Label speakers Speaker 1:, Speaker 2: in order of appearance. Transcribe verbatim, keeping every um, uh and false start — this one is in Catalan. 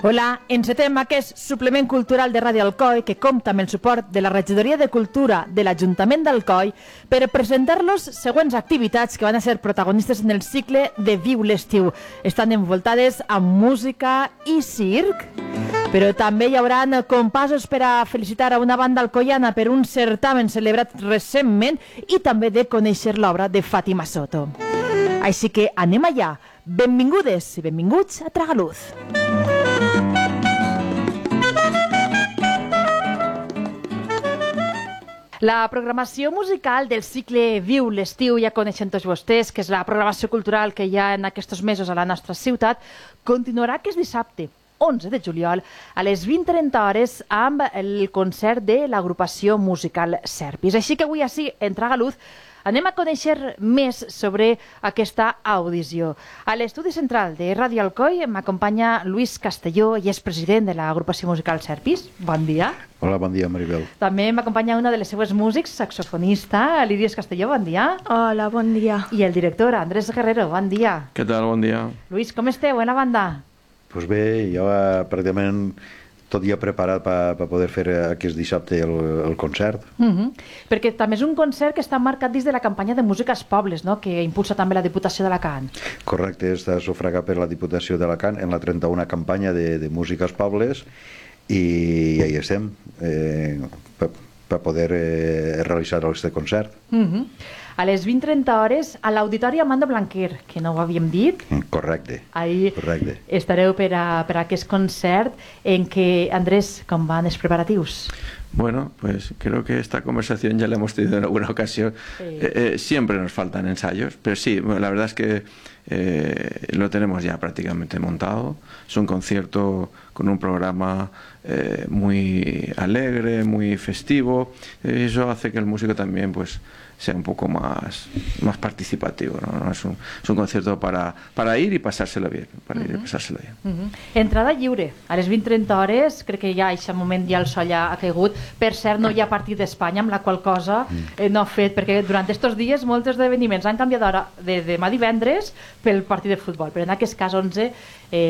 Speaker 1: Hola, encetem aquest suplement cultural de Ràdio Alcoi que compta amb el suport de la Regidoria de Cultura de l'Ajuntament d'Alcoi per presentar-los següents activitats que van a ser protagonistes en el cicle de Viu l'Estiu. Estan envoltades amb música i circ, però també hi haurà compassos per a felicitar a una banda alcoiana per un certamen celebrat recentment i també de conèixer l'obra de Fàtima Soto. Així que anem allà. Benvingudes i benvinguts a Tragaluz. La programació musical del cicle Viu l'Estiu, ja coneixen tots vostès, que és la programació cultural que hi ha en aquests mesos a la nostra ciutat, continuarà aquest dissabte, onze de juliol, a les vint trenta hores amb el concert de l'agrupació musical Serpis. Així que avui així, en Tragaluz, anem a conèixer més sobre aquesta audició. A l'estudi central de Ràdio Alcoi m'acompanya Lluís Castelló i és president de l'agrupació musical Serpis. Bon dia.
Speaker 2: Hola, bon dia, Maribel.
Speaker 1: També m'acompanya una de les seues músics, saxofonista, Lídia Castelló, bon dia.
Speaker 3: Hola, bon dia.
Speaker 1: I el director, Andrés Guerrero, bon dia.
Speaker 4: Què tal, bon dia.
Speaker 1: Lluís, com esteu, en la banda?
Speaker 2: Doncs pues bé, jo pràcticament tot ja preparat per pa poder fer aquest dissabte el, el concert.
Speaker 1: Uh -huh. Perquè també és un concert que està marcat dins de la campanya de música als pobles, no? Que impulsa també la Diputació d'Alacant.
Speaker 2: Correcte, està sufragat per la Diputació d'Alacant en la trenta-una campanya de, de música als pobles i ja hi estem eh, per, per poder eh, realitzar aquest concert.
Speaker 1: Uh -huh. A les vint trenta hores a l'Auditori Amando Blanquer, que no ho havíem dit.
Speaker 2: Correcte.
Speaker 1: Ahí
Speaker 2: Correcte.
Speaker 1: Estareu per a, per a aquest concert en què, Andrés, com van els preparatius?
Speaker 4: Bueno, pues creo que esta conversación ya la hemos tenido en alguna ocasión. Sí. Eh, eh, siempre nos faltan ensayos, pero sí, bueno, la verdad es que eh, lo tenemos ya prácticamente montado. Es un concierto con un programa eh, muy alegre, muy festivo. Y eso hace que el músico también, pues, sea un poco más, más participativo, ¿no? Es un, es un concierto para, para ir y pasárselo bien, para uh-huh. ir y pasárselo bien.
Speaker 1: Uh-huh. Entrada lliure, a les vint trenta hores, crec que ja a aquest moment ja el sol ja ha caigut. Per cert, no hi ha partit d'Espanya, amb la qual cosa eh, no ha fet, perquè durant aquests dies molts esdeveniments han canviat d'hora de demà divendres pel partit de futbol, però en aquest cas onze eh,